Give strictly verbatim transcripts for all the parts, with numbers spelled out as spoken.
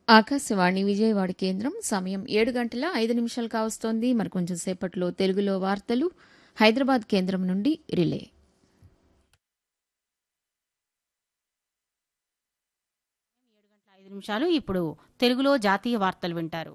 ఆకాశవాణి విజయవాడ కేంద్రం సమయం ఏడు గంటల ఐదు నిమిషాలు కావస్తోంది. మరి కొంచెం సేపట్లో తెలుగులో వార్తలు హైదరాబాద్ కేంద్రం నుండి రిలే. ఐదు నిమిషాలు. ఇప్పుడు తెలుగులో జాతీయ వార్తలు వింటారు.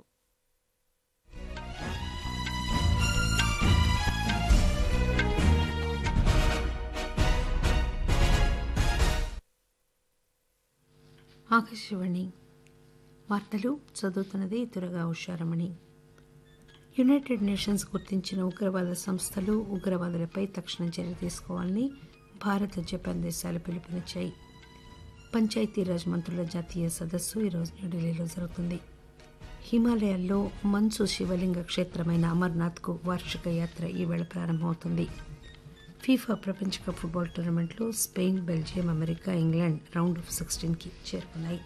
ఆకాశవాణి వార్తలు చదువుతున్నది తురగా ఉషారమణి. యునైటెడ్ నేషన్స్ గుర్తించిన ఉగ్రవాద సంస్థలు ఉగ్రవాదులపై తక్షణ చర్య తీసుకోవాలని భారత్, జపాన్ దేశాలు పిలుపునిచ్చాయి. పంచాయతీరాజ్ మంత్రుల జాతీయ సదస్సు ఈరోజు న్యూఢిల్లీలో జరుగుతుంది. హిమాలయాల్లో మంచు శివలింగ క్షేత్రమైన అమర్నాథ్కు వార్షిక యాత్ర ఈవేళ ప్రారంభమవుతుంది. ఫీఫా ప్రపంచ కప్ ఫుట్బాల్ టోర్నమెంట్లో Spain, Belgium, America, England round of సిక్స్టీన్కి చేరుకున్నాయి.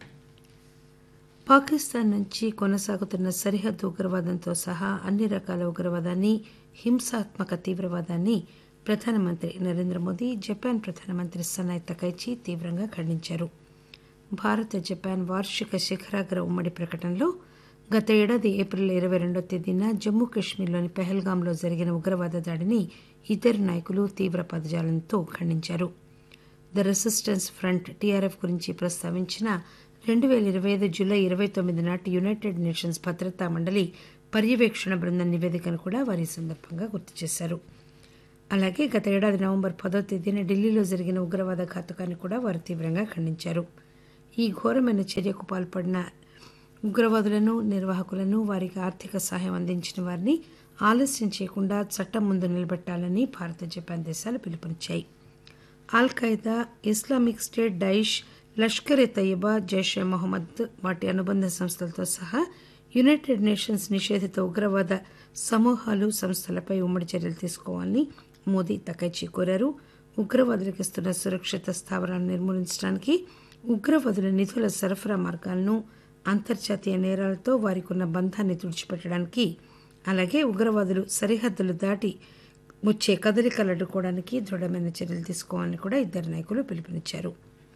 పాకిస్తాన్ నుంచి కొనసాగుతున్న సరిహద్దు ఉగ్రవాదంతో సహా అన్ని రకాల ఉగ్రవాదాన్ని, హింసాత్మక తీవ్రవాదాన్ని ప్రధానమంత్రి నరేంద్ర మోదీ, జపాన్ ప్రధానమంత్రి సనాయ్ తకైచి తీవ్రంగా ఖండించారు. భారత్, జపాన్ వార్షిక శిఖరాగ్ర ఉమ్మడి ప్రకటనలో గత ఏడాది ఏప్రిల్ ఇరవై రెండో తేదీన జమ్మూ కశ్మీర్లోని పెహల్గాంలో జరిగిన ఉగ్రవాద దాడిని ఇద్దరు నాయకులు తీవ్ర పదజాలంతో ఖండించారు. ద రెసిస్టెన్స్ ఫ్రంట్ టీఆర్ఎఫ్ గురించి ప్రస్తావించిన రెండు పేల ఇరవై ఐదు జూలై ఇరవై తొమ్మిది నాటి యునైటెడ్ నేషన్స్ భద్రతా మండలి పర్యవేక్షణ బృందం నివేదికను కూడా వారి సందర్భంగా గుర్తు చేశారు. అలాగే గత ఏడాది నవంబర్ పదో తేదీన ఢిల్లీలో జరిగిన ఉగ్రవాద ఘాతుకాన్ని కూడా వారు తీవ్రంగా ఖండించారు. ఈ ఘోరమైన చర్యకు పాల్పడిన ఉగ్రవాదులను, నిర్వాహకులను, వారికి ఆర్థిక సహాయం అందించిన వారిని ఆలస్యం చేయకుండా చట్టం ముందు నిలబెట్టాలని భారత, జపాన్ దేశాలు పిలుపునిచ్చాయి. అల్ ఖైదా, ఇస్లామిక్ స్టేట్, డైష్, లష్కర్ ఎ తయ్యబా, జైషే మొహమ్మద్ వాటి అనుబంధ సంస్థలతో సహా యునైటెడ్ నేషన్స్ నిషేధిత ఉగ్రవాద సమూహాలు, సంస్థలపై ఉమ్మడి చర్యలు తీసుకోవాలని మోదీ, తకైచి కోరారు. ఉగ్రవాదులకు ఇస్తున్న సురక్షిత స్థావరాలను నిర్మూలించడానికి, ఉగ్రవాదుల నిధుల సరఫరా మార్గాలను, అంతర్జాతీయ నేరాలతో వారికి ఉన్న బంధాన్ని తుడిచిపెట్టడానికి, అలాగే ఉగ్రవాదులు సరిహద్దులు దాటి వచ్చే కదలికలు అడ్డుకోవడానికి దృఢమైన చర్యలు తీసుకోవాలని కూడా ఇద్దరు నాయకులు పిలుపునిచ్చారు.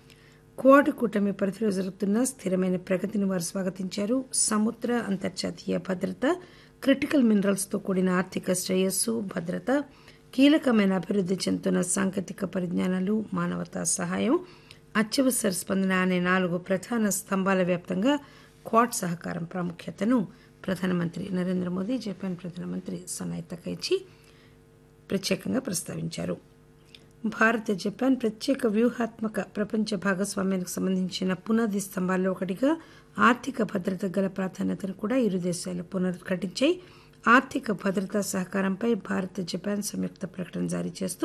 క్వాడ్ కూటమి పరిధిలో జరుగుతున్న స్థిరమైన ప్రగతిని వారు స్వాగతించారు. సముద్ర, అంతర్జాతీయ భద్రత, క్రిటికల్ మినరల్స్తో కూడిన ఆర్థిక శ్రేయస్సు, భద్రత, కీలకమైన అభివృద్ధి చెందుతున్న సాంకేతిక పరిజ్ఞానాలు, మానవతా సహాయం, అత్యవసర స్పందన అనే నాలుగు ప్రధాన స్తంభాల వ్యాప్తంగా క్వాడ్ సహకారం ప్రాముఖ్యతను ప్రధానమంత్రి నరేంద్ర మోదీ, జపాన్ ప్రధానమంత్రి సనాయ్ తకైచి ప్రత్యేకంగా ప్రస్తావించారు. భారత్, జపాన్ ప్రత్యేక వ్యూహాత్మక ప్రపంచ భాగస్వామ్యానికి సంబంధించిన పునాది స్తంభాల్లో ఒకటిగా ఆర్థిక భద్రత గల ప్రాధాన్యతను కూడా ఇరు దేశాలు పునరుద్ఘాటించాయి. ఆర్థిక భద్రతా సహకారంపై భారత్, జపాన్ సంయుక్త ప్రకటన జారీ చేస్తూ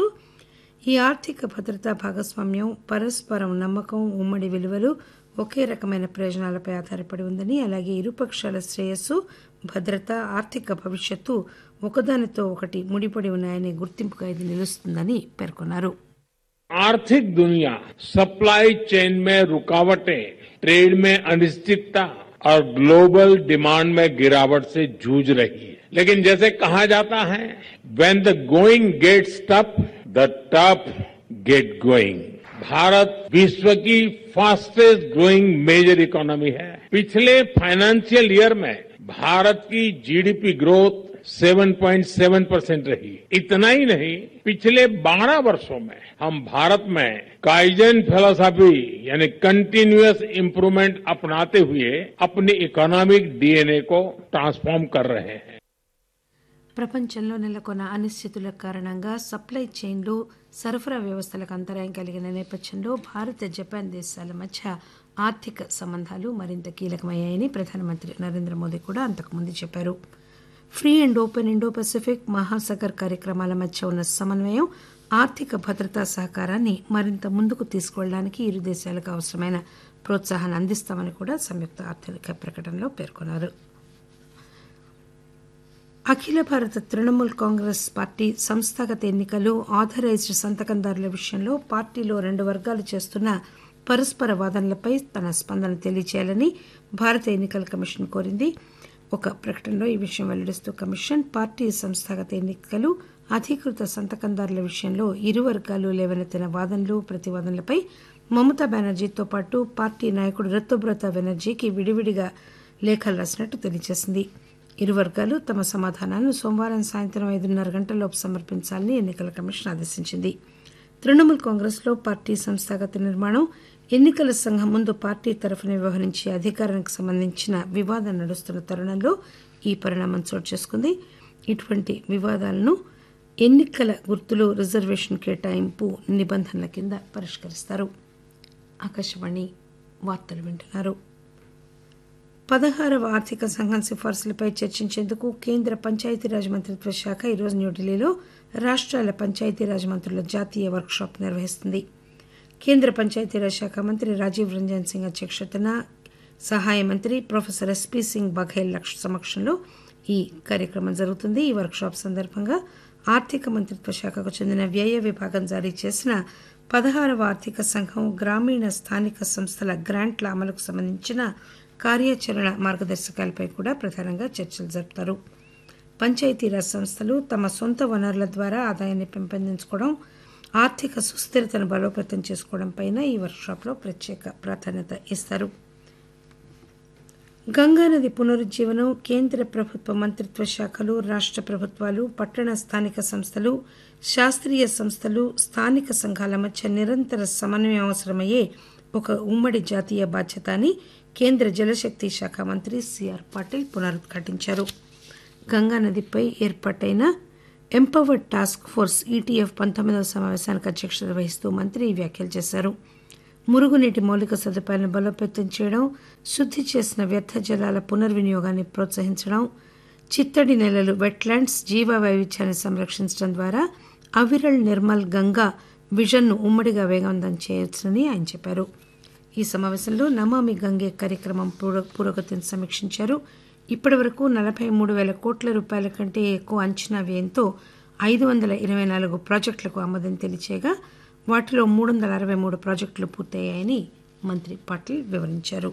ఈ ఆర్థిక భద్రతా భాగస్వామ్యం పరస్పరం నమ్మకం, ఉమ్మడి విలువలు, ఒకే రకమైన ప్రయోజనాలపై ఆధారపడి ఉందని, అలాగే ఇరుపక్షాల శ్రేయస్సు, భద్రత, ఆర్థిక భవిష్యత్తు ఒకదానితో ఒకటి ముడిపడి ఉన్నాయని గుర్తింపుగా ఇది నిలుస్తుందని పేర్కొన్నారు. आर्थिक दुनिया सप्लाई चेन में रुकावटें, ट्रेड में अनिश्चितता और ग्लोबल डिमांड में गिरावट से जूझ रही है. लेकिन जैसे कहा जाता है, when the going gets tough, the tough get going. Bharat विश्व की फास्टेस्ट ग्रोइंग मेजर इकोनॉमी है. पिछले फाइनेंशियल ईयर में भारत की जीडीपी ग्रोथ सात पॉइंट सात परसेंट रही. इतना ही नहीं, पिछले बारह वर्षों में हम भारत में काइजन फिलॉसफी यानी कंटिन्यूअस इंप्रूवमेंट अपनाते हुए अपनी इकोनॉमिक डीएनए को ट्रांसफॉर्म कर रहे हैं. ప్రపంచంలో నెలకొన్న అనిశ్చితుల కారణంగా సప్లై చైన్లు, సరఫరా వ్యవస్థలకు అంతరాయం కలిగిన నేపథ్యంలో భారత్, జపాన్ దేశాల మధ్య ఆర్థిక సంబంధాలు మరింత కీలకమయ్యాయని ప్రధానమంత్రి నరేంద్ర మోదీ కూడా అంతకుముందు చెప్పారు. Free and open Indo Pacific, Mahasagar కార్యక్రమాల మధ్య ఉన్న సమన్వయం ఆర్థిక భద్రతా సహకారాన్ని మరింత ముందుకు తీసుకువెళ్లడానికి ఇరు దేశాలకు అవసరమైన ప్రోత్సాహాన్ని అందిస్తామని కూడా సంయుక్త ఆర్థిక ప్రకటనలో పేర్కొన్నారు. అఖిల భారత తృణమూల్ కాంగ్రెస్ పార్టీ సంస్థాగత ఎన్నికలు, ఆథరైజ్డ్ సంతకందారుల విషయంలో పార్టీలో రెండు వర్గాలు చేస్తున్న పరస్పర వాదనలపై తన స్పందన తెలియజేయాలని భారత ఎన్నికల కమిషన్ కోరింది. ఒక ప్రకటనలో ఈ విషయం వెల్లడిస్తూ కమిషన్ పార్టీ సంస్థాగత ఎన్నికలు, అధీకృత సంతకందారుల విషయంలో ఇరు వర్గాలు లేవనెత్తిన వాదనలు, ప్రతివాదనలపై మమతా బెనర్జీతో పాటు పార్టీ నాయకుడు రితుబ్రత బెనర్జీకి విడివిడిగా లేఖలు రాసినట్టు తెలియజేసింది. ఇరు వర్గాలు తమ సమాధానాలను సోమవారం సాయంత్రం ఐదున్నర గంటలలోపు సమర్పించాలని ఎన్నికల కమిషన్ ఆదేశించింది. తృణమూల్ కాంగ్రెస్లో పార్టీ సంస్థాగత నిర్మాణం, ఎన్నికల సంఘం ముందు పార్టీ తరఫున వ్యవహరించే అధికారానికి సంబంధించిన వివాదం నడుస్తున్న తరుణంలో ఈ పరిణామం చోటు చేసుకుంది. ఇటువంటి వివాదాలను ఎన్నికల గుర్తులు, రిజర్వేషన్ కేటాయింపు నిబంధనల కింద పరిష్కరిస్తారు. ఆకాశవాణి వార్తలు వింటున్నారు. పదహారవ ఆర్థిక సంఘం సిఫార్సులపై చర్చించేందుకు కేంద్ర పంచాయతీరాజ్ మంత్రిత్వ శాఖ ఈరోజు న్యూఢిల్లీలో రాష్ట్రాల పంచాయతీరాజ్ మంత్రుల జాతీయ వర్క్షాప్ నిర్వహిస్తుంది. కేంద్ర పంచాయతీరాజ్ శాఖ మంత్రి రాజీవ్ రంజన్ సింగ్ అధ్యక్షతన సహాయ మంత్రి ప్రొఫెసర్ ఎస్పీ సింగ్ బఘేల్ సమక్షంలో ఈ కార్యక్రమం జరుగుతుంది. ఈ వర్క్షాప్ సందర్భంగా ఆర్థిక మంత్రిత్వ శాఖకు చెందిన వ్యయ విభాగం జారీ చేసిన పదహారవ ఆర్థిక సంఘం గ్రామీణ స్థానిక సంస్థల గ్రాంట్ల అమలుకు సంబంధించిన కార్యాచరణ మార్గదర్శకాలపై కూడా ప్రధానంగా చర్చలు జరుపుతారు. పంచాయతీరాజ్ సంస్థలు తమ సొంత వనరుల ద్వారా ఆదాయాన్ని పెంపొందించుకోవడం, ఆర్థిక సుస్థిరతను బలోపేతం చేసుకోవడంపై ఈ వర్క్షాప్లో ప్రత్యేక ప్రాధాన్యత ఇస్తారు. గంగానది పునరుజ్జీవనం కేంద్ర ప్రభుత్వ మంత్రిత్వ శాఖలు, రాష్ట్ర ప్రభుత్వాలు, పట్టణ స్థానిక సంస్థలు, శాస్త్రీయ సంస్థలు, స్థానిక సంఘాల మధ్య నిరంతర సమన్వయం అవసరమయ్యే ఒక ఉమ్మడి జాతీయ బాధ్యత అని కేంద్ర జలశక్తి శాఖ మంత్రి సిఆర్ పాటిల్ పునరుద్ఘాటించారు. గంగానదిపై ఏర్పాటైన ఎంపవర్డ్ టాస్క్ ఫోర్స్ ఈటీఎఫ్ పంతొమ్మిదవ సమావేశానికి అధ్యక్షత వహిస్తూ మంత్రి ఈ వ్యాఖ్యలు చేశారు. మురుగునీటి మౌలిక సదుపాయాలను బలోపేతం చేయడం, శుద్ది చేసిన వ్యర్థ జలాల పునర్వినియోగాన్ని ప్రోత్సహించడం, చిత్తడి నేలలు వెట్లాండ్స్, జీవ వైవిధ్యాన్ని సంరక్షించడం ద్వారా అవిరల్ నిర్మల్ గంగా విజన్ను ఉమ్మడిగా వేగవంతం చేయవచ్చునని ఆయన చెప్పారు. ఈ సమావేశంలో నమామి గంగే కార్యక్రమం పురోగతిని సమీక్షించారు. ఇప్పటి వరకు నలభై మూడు వేల కోట్ల రూపాయల కంటే ఎక్కువ అంచనా వ్యయంతో ఐదు వందల ఇరవై నాలుగు ప్రాజెక్టులకు ఆమోదం తెలియచేయగా వాటిలో మూడు వందల అరవై మూడు ప్రాజెక్టులు పూర్తయ్యాయని మంత్రి పాటిల్ వివరించారు.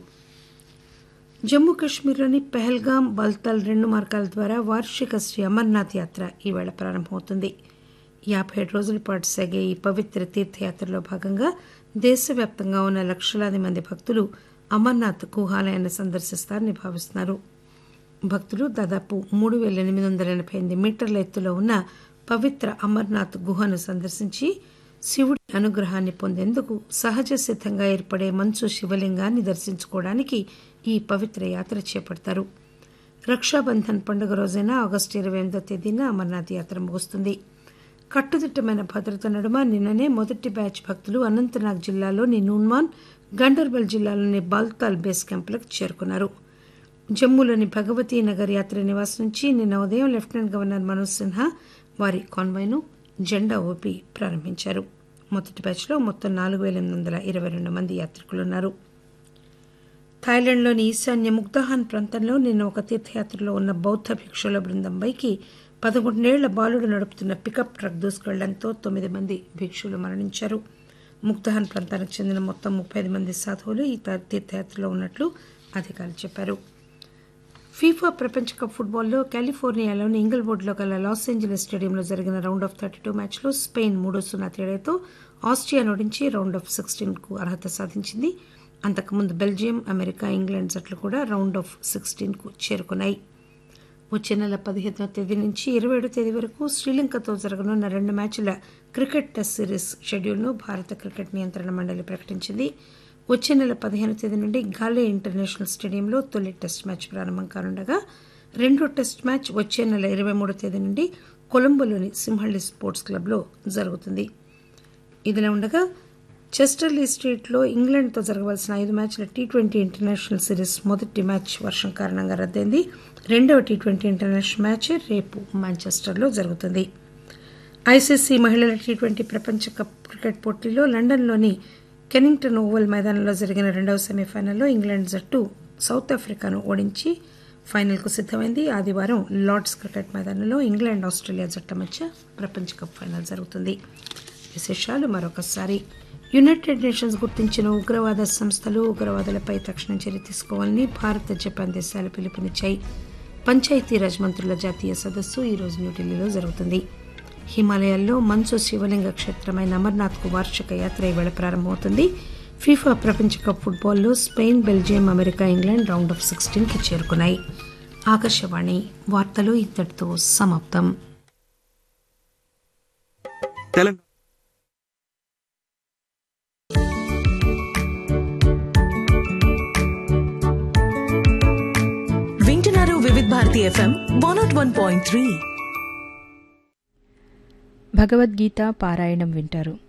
జమ్మూ కాశ్మీర్లోని పెహల్గాం, బల్తాల్ రెండు మార్గాల ద్వారా వార్షిక శ్రీ అమర్నాథ్ యాత్ర ఈవేళ ప్రారంభమవుతుంది. యాభై ఏడు రోజుల పాటు సాగే ఈ పవిత్ర తీర్థయాత్రలో భాగంగా దేశవ్యాప్తంగా ఉన్న లక్షలాది మంది భక్తులు అమర్నాథ్ గుహాలయాన్ని సందర్శిస్తారని భావిస్తున్నారు. భక్తులు దాదాపు మూడు వేల ఎనిమిది వందల ఎనభై ఎనిమిది మీటర్ల ఎత్తులో ఉన్న పవిత్ర అమర్నాథ్ గుహను సందర్శించి శివుడి అనుగ్రహాన్ని పొందేందుకు సహజ సిద్ధంగా ఏర్పడే మంచు శివలింగాన్ని దర్శించుకోవడానికి ఈ పవిత్ర యాత్ర చేపడతారు. రక్షాబంధన్ పండుగ రోజైన ఆగస్టు ఇరవై ఎనిమిదో తేదీన అమర్నాథ్ యాత్ర ముగుస్తుంది. కట్టుదిట్టమైన భద్రత నడుమ నిన్ననే మొదటి బ్యాచ్ భక్తులు అనంతనాగ్ జిల్లాలోని నూన్మాన్, గండర్బల్ జిల్లాలోని బాల్తాల్ బేస్ క్యాంపులకు చేరుకున్నారు. జమ్మూలోని భగవతీ నగర్ యాత్ర నివాస్ నుంచి నిన్న ఉదయం లెఫ్టినెంట్ గవర్నర్ మనోజ్ సిన్హా వారి కాన్వాయ్ను జెండా ఊపి ప్రారంభించారు. మొదటి బ్యాచ్లో మొత్తం నాలుగు వేల ఎనిమిది వందల ఇరవై రెండు మంది యాత్రికులున్నారు. థాయిలాండ్లోని ఈశాన్య ముగ్ధాహాన్ ప్రాంతంలో నిన్న ఒక తీర్థయాత్రలో ఉన్న బౌద్ధ భిక్షుల బృందంపైకి పదకొండేళ్ల బాలుడు నడుపుతున్న పికప్ ట్రక్ దూసుకెళ్లడంతో తొమ్మిది మంది భిక్షులు మరణించారు. ముగ్ధాహాన్ ప్రాంతానికి చెందిన మొత్తం ముప్పై ఐదు మంది సాధువులు ఈ తీర్థయాత్రలో ఉన్నట్లు అధికారులు చెప్పారు. ఫీఫా ప్రపంచ కప్ ఫుట్బాల్లో కాలిఫోర్నియాలోని ఇంగిల్వుడ్లో గల లాస్ ఏంజలీస్ స్టేడియంలో జరిగిన రౌండ్ ఆఫ్ థర్టీ టూ మ్యాచ్లో స్పెయిన్ మూడు సున్నా తేడాతో ఆస్ట్రియా నుంచి రౌండ్ ఆఫ్ సిక్స్టీన్ కు అర్హత సాధించింది. అంతకుముందు బెల్జియం, అమెరికా, ఇంగ్లాండ్ జట్లు కూడా రౌండ్ ఆఫ్ సిక్స్టీన్ కు చేరుకున్నాయి. వచ్చే నెల పదిహేనవ తేదీ నుంచి ఇరవై ఏడో తేదీ వరకు శ్రీలంకతో జరగనున్న రెండు మ్యాచ్ల క్రికెట్ టెస్ట్ సిరీస్ షెడ్యూల్ను భారత క్రికెట్ నియంత్రణ మండలి ప్రకటించింది. వచ్చే నెల పదిహేను తేదీ నుండి గాలే ఇంటర్నేషనల్ స్టేడియంలో తొలి టెస్ట్ మ్యాచ్ ప్రారంభం కానుండగా రెండో టెస్ట్ మ్యాచ్ వచ్చే నెల ఇరవై మూడో తేదీ నుండి కొలంబోలోని సింహళి స్పోర్ట్స్ క్లబ్లో జరుగుతుంది. ఇదిలా ఉండగా చెస్టర్లీ స్ట్రీట్లో ఇంగ్లాండ్తో జరగవలసిన ఐదు మ్యాచ్ల టీ ట్వంటీ ఇంటర్నేషనల్ సిరీస్ మొదటి మ్యాచ్ వర్షం కారణంగా రద్దయింది. రెండవ టీ ట్వంటీ ఇంటర్నేషనల్ మ్యాచ్ రేపు మాంచెస్టర్లో జరుగుతుంది. ఐసీసీ మహిళల టీ ట్వంటీ ప్రపంచ కప్ క్రికెట్ పోటీలో లండన్లోని కెనింగ్టన్ ఓవల్ మైదానంలో జరిగిన రెండవ సెమీఫైనల్లో ఇంగ్లాండ్ జట్టు సౌత్ ఆఫ్రికాను ఓడించి ఫైనల్కు సిద్దమైంది. ఆదివారం లార్డ్స్ క్రికెట్ మైదానంలో ఇంగ్లాండ్ ఆస్ట్రేలియా జట్ల మధ్య ప్రపంచ కప్ ఫైనల్ జరుగుతుంది. విశేషాలు మరొకసారి. యునైటెడ్ నేషన్స్ గుర్తించిన ఉగ్రవాద సంస్థలు, ఉగ్రవాదులపై తక్షణం చర్య తీసుకోవాలని భారత్, జపాన్ దేశాలు పిలుపునిచ్చాయి. పంచాయతీరాజ్ మంత్రుల జాతీయ సదస్సు ఈరోజు న్యూఢిల్లీలో జరుగుతుంది. హిమాలయాల్లో మంచు శివలింగ క్షేత్రమైన అమర్నాథ్కు వార్షిక యాత్ర ఈవేళ ప్రారంభమవుతుంది. ఫీఫా ప్రపంచ cup ఫుట్బాల్లో Spain, Belgium, America, England round of sixteen కి చేరుకున్నాయి. ఆకాశవాణి వార్తలు ఇంతటితో సమాప్తం. వింటున్నారు వివిధ Bharati FM one not one point three. Bhagavad Gita పారాయణం వింటారు.